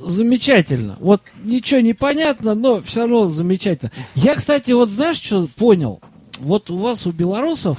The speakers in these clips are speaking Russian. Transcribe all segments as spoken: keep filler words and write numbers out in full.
замечательно. Вот ничего не понятно, но все равно замечательно. Я, кстати, вот знаешь, что понял? Вот у вас, у белорусов,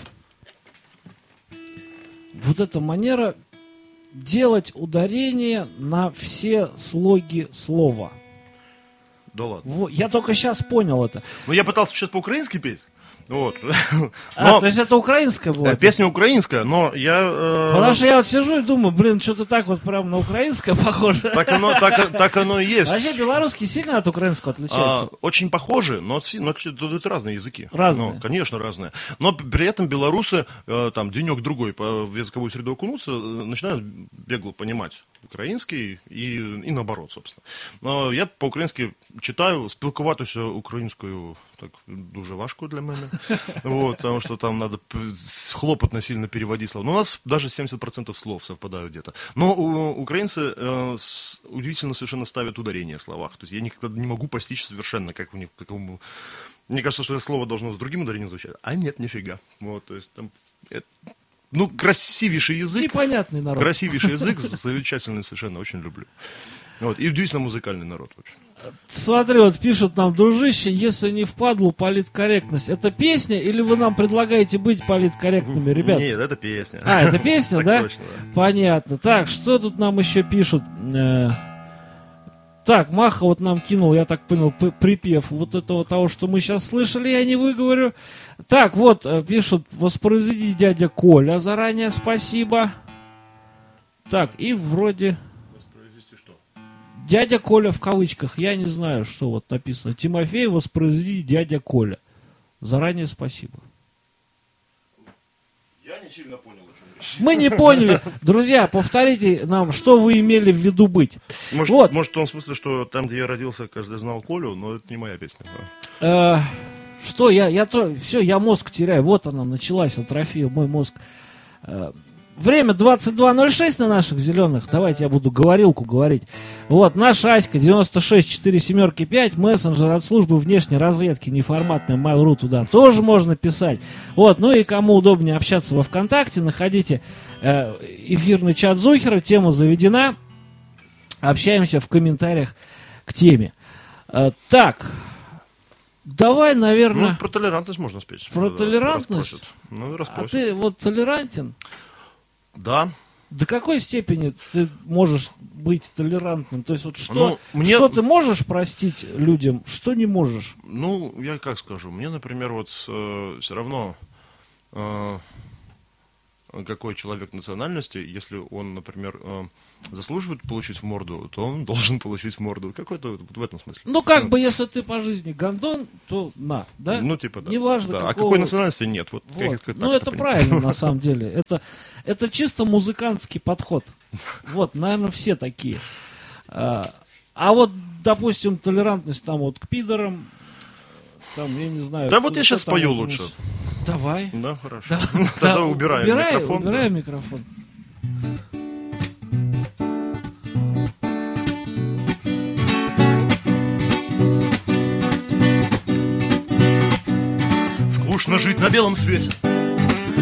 вот эта манера делать ударение на все слоги слова. Да ладно. Вот, я только сейчас понял это. Ну, я пытался сейчас по-украински петь. Вот. А, Но, то есть это украинская была? песня украинская, но я... Э, Потому что я вот сижу и думаю, блин, что-то так вот прям на украинское похоже. Так оно, так, так оно и есть. Вообще белорусский сильно от украинского отличается? А, очень похожи, но, но это, это разные языки. Разные? Ну, конечно, разные. Но при этом белорусы, э, там, денек-другой в языковую среду окунуться, начинают бегло понимать украинский и, и наоборот, собственно. Но я по-українськи читаю, спілкуватися українською так дуже важко для мене. Вот, потому что там надо хлопотно сильно переводить слова. Но у нас даже семьдесят процентов слов совпадают где-то. Но у, украинцы э, с, удивительно совершенно ставят ударение в словах. То есть я никогда не могу постичь совершенно, как у них, какому... Мне кажется, что это слово должно с другим ударением звучать. А нет, нифига. Вот, то есть там... Это... Ну, красивейший язык. Непонятный народ. Красивейший язык, замечательный совершенно, очень люблю. Вот, и удивительно музыкальный народ вообще. Смотри, вот пишут нам, дружище, если не впадлу политкорректность, это песня или вы нам предлагаете быть политкорректными, ребят? Нет, это песня. А, это песня, Так да? точно, да. Понятно. Так, что тут нам еще пишут? Э, Так, Маха вот нам кинул, я так понял, п- припев вот этого того, что мы сейчас слышали, я не выговорю. Так, вот, э, пишут, воспроизведи дядя Коля, заранее спасибо. Так, и вроде... Воспроизвести что? Дядя Коля в кавычках, я не знаю, что вот написано. Тимофей, воспроизведи дядя Коля. Заранее спасибо. Я не сильно понял, о чем речь. Мы не поняли. Друзья, повторите нам, что вы имели в виду быть. Может, Вот. может, в том смысле, что там, где я родился, каждый знал Колю, но это не моя песня. Да. Э, что, я, я то, все, я мозг теряю. Вот она, началась атрофия, мой мозг. Э, время двадцать два ноль шесть на наших зеленых. Давайте я буду говорилку говорить. Вот, наша Аська девяносто шесть четыре семерки пять, мессенджер от службы внешней разведки, неформатная Mail.ru, туда тоже можно писать. Вот, ну и кому удобнее общаться во ВКонтакте, находите э, эфирный чат Зухера, тема заведена. Общаемся в комментариях к теме. Э, так, давай, наверное... Ну, про толерантность можно спеть. Про Да, толерантность? расспросят. Ну, А расспросят. ты вот толерантен? Да. До какой степени ты можешь быть толерантным? То есть вот что, Ну, мне- что ты можешь простить людям, что не можешь? Ну, я как скажу, мне, например, вот э, все равно, э, какой человек национальности, если он, например, э, заслуживает получить в морду, то он должен получить в морду. Какой-то вот в этом смысле. Ну, как Ну, бы, если ты по жизни гондон, то на, да? Ну, типа, да. Неважно, Да. А какого- какой национальности нет? Вот, Вот. как- как Ну, так это понять. правильно, на самом деле. Это, это чисто музыкантский подход. Вот, наверное, все такие. А, а вот, допустим, толерантность там вот к пидорам, там, я не знаю... Да вот кто- я кто сейчас там спою вот у нас- лучше. Давай. Да, хорошо. Да, Тогда да, убираем убирай, микрофон. да. убираем микрофон. Скучно жить на белом свете,